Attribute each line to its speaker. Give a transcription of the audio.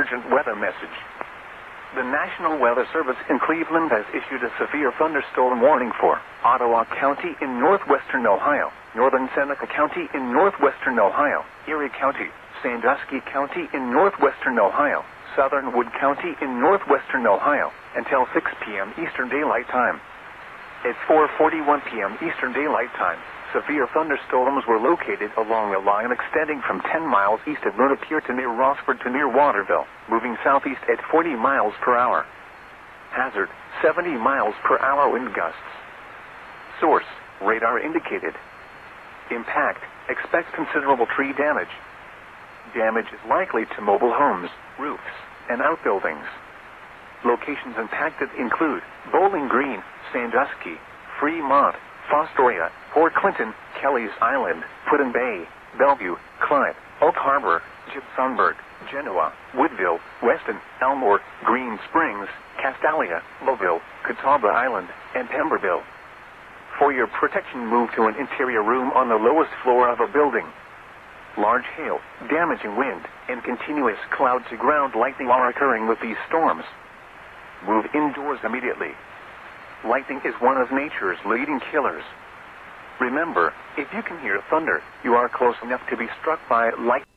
Speaker 1: emergent weather message. The National Weather Service in Cleveland has issued a severe thunderstorm warning for Ottawa County in northwestern Ohio, northern Seneca County in northwestern Ohio, Erie County, Sandusky County in northwestern Ohio, southern Wood County in northwestern Ohio, until 6 p.m. Eastern Daylight Time. At 4:41 p.m. Eastern Daylight Time, severe thunderstorms were located along a line extending from 10 miles east of Lapeer to near Rossford to near Waterville, moving southeast at 40 miles per hour. Hazard, 70 miles per hour wind gusts. Source, radar indicated. Impact, expect considerable tree damage. Damage is likely to mobile homes, roofs, and outbuildings. Locations impacted include Bowling Green, Sandusky, Fremont, Fostoria, Port Clinton, Kelly's Island, Put-in Bay, Bellevue, Clyde, Oak Harbor, Gibsonburg, Genoa, Woodville, Weston, Elmore, Green Springs, Castalia, Lowville, Catawba Island, and Pemberville. For your protection, move to an interior room on the lowest floor of a building. Large hail, damaging wind, and continuous cloud-to-ground lightning are occurring with these storms. Move indoors immediately. Lightning is one of nature's leading killers. Remember, if you can hear thunder, you are close enough to be struck by lightning.